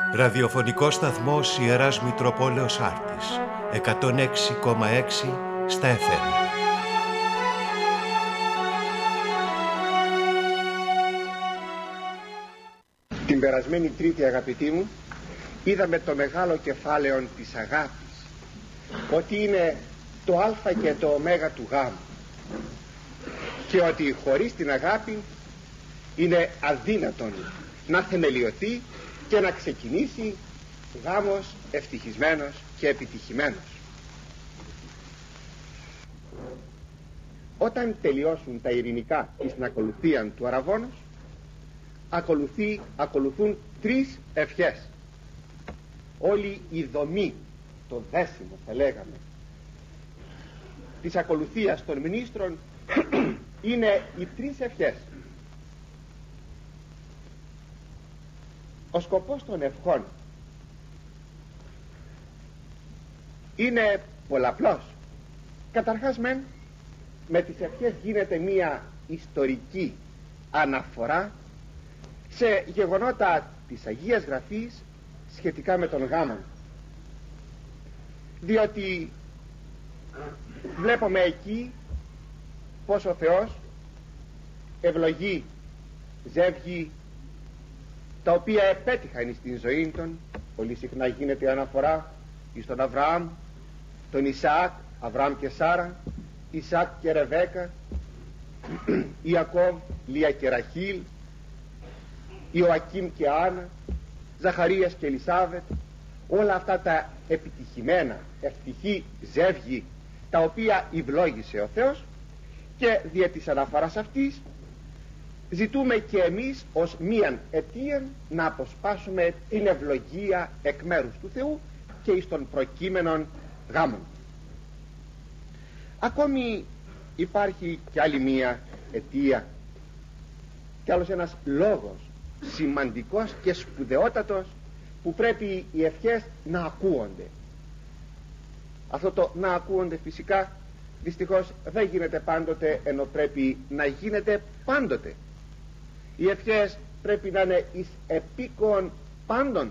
Ραδιοφωνικός σταθμός Ιεράς Μητροπόλεως Άρτης, 106,6 στα FM. Την περασμένη Τρίτη, αγαπητοί μου, είδαμε το μεγάλο κεφάλαιο της αγάπης, ότι είναι το α και το ω του γάμου, και ότι χωρίς την αγάπη είναι αδύνατον να θεμελιωθεί και να ξεκινήσει γάμος ευτυχισμένος και επιτυχημένος. Όταν τελειώσουν τα ειρηνικά στην ακολουθία του αραβώνος, ακολουθούν τρεις ευχές. Όλη η δομή, το δέσιμο θα λέγαμε, της ακολουθίας των μνήστρων είναι οι τρεις ευχές. Ο σκοπός των ευχών είναι πολλαπλός. Καταρχάς με τις ευχές γίνεται μία ιστορική αναφορά σε γεγονότα της Αγίας Γραφής σχετικά με τον γάμο, διότι βλέπουμε εκεί πως ο Θεός ευλογεί ζεύγη τα οποία επέτυχαν στην ζωή των. Πολύ συχνά γίνεται αναφορά στον Αβραάμ, τον Ισαάκ, Αβραάμ και Σάρα, Ισαάκ και Ρεβέκα, Ιακώβ, Λία και Ραχήλ, Ιωακήμ και Άννα, Ζαχαρίας και Ελισάβετ, όλα αυτά τα επιτυχημένα ευτυχή ζεύγη τα οποία ευλόγησε ο Θεός, και δια της αναφοράς αυτής ζητούμε και εμείς ως μίαν αιτία να αποσπάσουμε την ευλογία εκ μέρους του Θεού και εις των προκείμενων γάμων. Ακόμη υπάρχει και άλλη μία αιτία και άλλος ένας λόγος σημαντικός και σπουδαιότατος που πρέπει οι ευχές να ακούονται. Αυτό το να ακούονται φυσικά δυστυχώς δεν γίνεται πάντοτε, ενώ πρέπει να γίνεται πάντοτε. Οι ευχές πρέπει να είναι εις επίκον πάντων,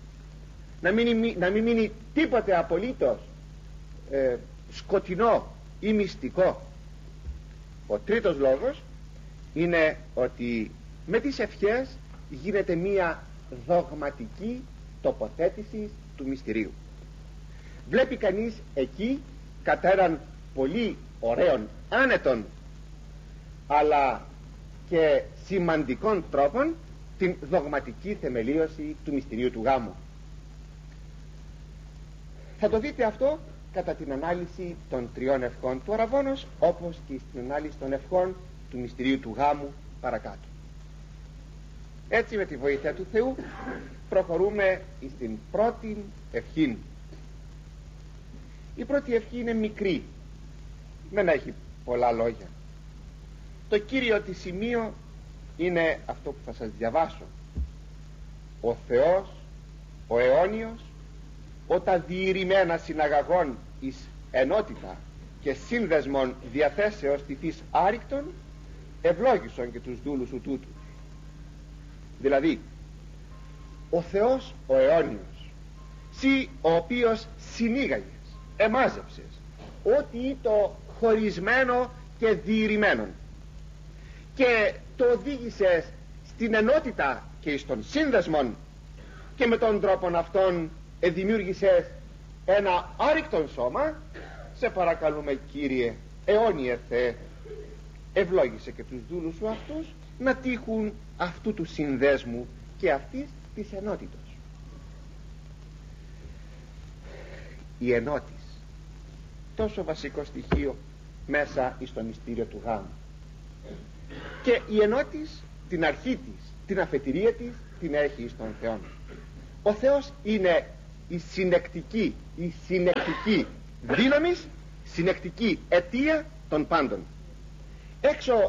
να μην μείνει τίποτε απολύτως σκοτεινό ή μυστικό. Ο τρίτος λόγος είναι ότι με τις ευχές γίνεται μία δογματική τοποθέτηση του μυστηρίου. Βλέπει κανείς εκεί κατά έναν πολύ ωραίων, άνετων αλλά και σημαντικών τρόπων την δογματική θεμελίωση του μυστηρίου του γάμου. Θα το δείτε αυτό κατά την ανάλυση των τριών ευχών του αραβώνος, όπως και στην ανάλυση των ευχών του μυστηρίου του γάμου παρακάτω. Έτσι, με τη βοήθεια του Θεού προχωρούμε στην πρώτη ευχή. Η πρώτη ευχή είναι μικρή, δεν έχει πολλά λόγια. Το κύριο της σημείο είναι αυτό που θα σας διαβάσω. Ο Θεός, ο αιώνιος, ο διηρημένα συναγαγών εις ενότητα και σύνδεσμον διαθέσεως τυφής άρρηκτον, ευλόγησον και τους δούλους σου τούτους. Δηλαδή, ο Θεός ο αιώνιος, σύ ο οποίος συνήγαγες, εμάζεψες ό,τι το χωρισμένο και διηρημένο και το οδήγησες στην ενότητα και στον σύνδεσμον, και με τον τρόπον αυτόν δημιούργησες ένα άρρηκτον σώμα. Σε παρακαλούμε, Κύριε αιώνιε Θεέ, ευλόγησε και τους δούλους σου αυτούς να τύχουν αυτού του συνδέσμου και αυτής της ενότητος. Η ενότης, τόσο βασικό στοιχείο μέσα στο μυστήριο του γάμου. Και η ενότης την αρχή της, την αφετηρία της την έχει στον Θεό. Ο Θεός είναι η συνεκτική δύναμη, συνεκτική αιτία των πάντων. Έξω